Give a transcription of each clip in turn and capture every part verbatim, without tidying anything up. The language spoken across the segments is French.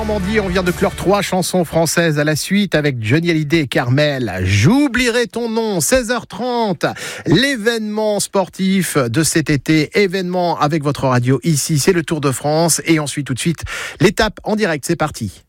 Normandie, on vient de clore trois chansons françaises à la suite avec Johnny Hallyday et Carmel. J'oublierai ton nom, seize heures trente. L'événement sportif de cet été, événement avec votre radio ici, c'est le Tour de France. Et ensuite, tout de suite, l'étape en direct, c'est parti.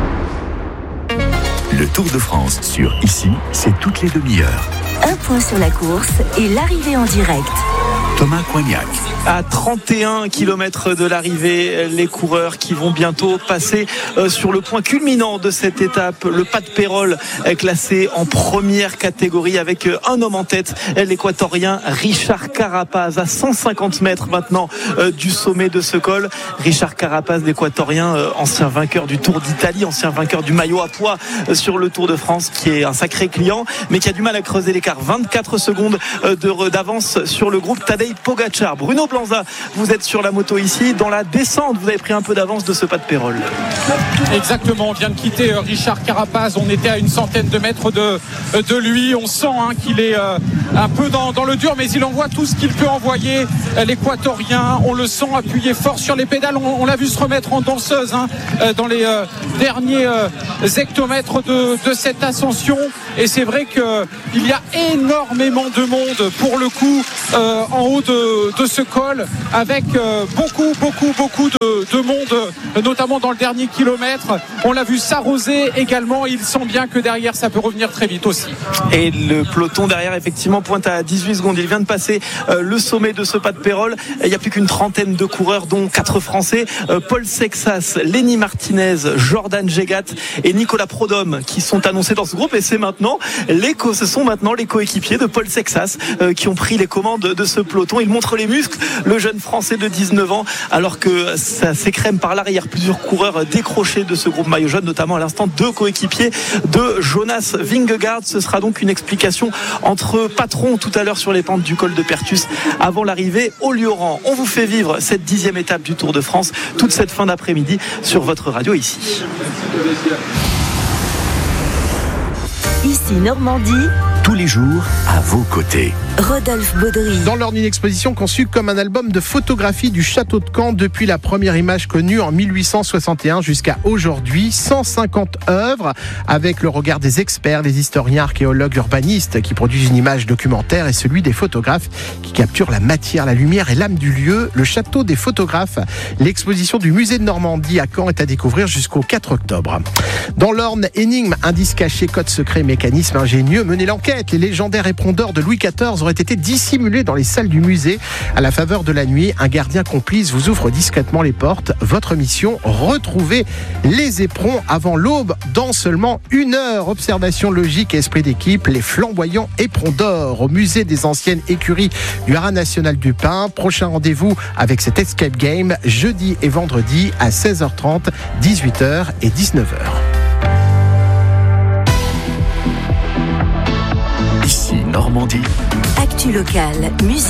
Le Tour de France sur Ici, c'est toutes les demi-heures. Un point sur la course et l'arrivée en direct. Thomas Coignac. À trente et un kilomètres de l'arrivée, les coureurs qui vont bientôt passer sur le point culminant de cette étape. Le pas de Pérol est classé en première catégorie avec un homme en tête, l'équatorien Richard Carapaz, à cent cinquante mètres maintenant du sommet de ce col. Richard Carapaz, l'équatorien, ancien vainqueur du Tour d'Italie, ancien vainqueur du maillot à pois sur le Tour de France, qui est un sacré client, mais qui a du mal à creuser l'écart. vingt-quatre secondes d'avance sur le groupe Tadej Pogacar. Bruno Blanza, vous êtes sur la moto ici. Dans la descente, vous avez pris un peu d'avance de ce pas de Pérol. Exactement, on vient de quitter Richard Carapaz. On était à une centaine de mètres de, de lui. On sent hein, qu'il est euh, un peu dans, dans le dur, mais il envoie tout ce qu'il peut envoyer. L'équatorien, on le sent appuyer fort sur les pédales. On, on l'a vu se remettre en danseuse hein, dans les euh, derniers euh, hectomètres de, de cette ascension. Et c'est vrai qu'il y a énormément de monde pour le coup euh, en haut de, de ce col, avec euh, beaucoup, beaucoup, beaucoup de, de monde, notamment dans le dernier kilomètre. On l'a vu s'arroser également. Il sent bien que derrière, ça peut revenir très vite aussi. Et le peloton derrière, effectivement, pointe à dix-huit secondes. Il vient de passer euh, le sommet de ce pas de Pérol. Il n'y a plus qu'une trentaine de coureurs, dont quatre Français. Euh, Paul Sexas, Lenny Martinez, Jordan Gégat et Nicolas Prodhomme qui sont annoncés dans ce groupe. Et c'est maintenant les co- ce sont maintenant les coéquipiers de Paul Sexas euh, qui ont pris les commandes de ce peloton. Il montre les muscles, le jeune Français de dix-neuf ans, alors que ça s'écrème par l'arrière. Plusieurs coureurs décrochés de ce groupe maillot jaune, notamment à l'instant deux coéquipiers de Jonas Vingegaard. Ce sera donc une explication entre patrons tout à l'heure sur les pentes du col de Pertus avant l'arrivée au Lioran. On vous fait vivre cette dixième étape du Tour de France toute cette fin d'après-midi sur votre radio ici. Ici Normandie. Tous les jours, à vos côtés. Rodolphe Baudry. Dans l'ordre d'une exposition conçue comme un album de photographie du château de Caen depuis la première image connue en mille huit cent soixante et un jusqu'à aujourd'hui. cent cinquante œuvres avec le regard des experts, les historiens, archéologues, urbanistes qui produisent une image documentaire et celui des photographes qui capturent la matière, la lumière et l'âme du lieu. Le château des photographes. L'exposition du musée de Normandie à Caen est à découvrir jusqu'au quatre octobre. Dans l'Orne, énigme, indice caché, code secret, mécanisme ingénieux, menez l'enquête. Les légendaires répondeurs de Louis quatorze auraient été dissimulés dans les salles du musée. À la faveur de la nuit, un gardien complice vous ouvre discrètement les portes. Votre mission, retrouver les éperons avant l'aube dans seulement une heure. Observation logique et esprit d'équipe, les flamboyants éperons d'or au musée des anciennes écuries du Haras national du Pin. Prochain rendez-vous avec cet escape game jeudi et vendredi à seize heures trente, dix-huit heures et dix-neuf heures. Ici Normandie. Actu locale, musique.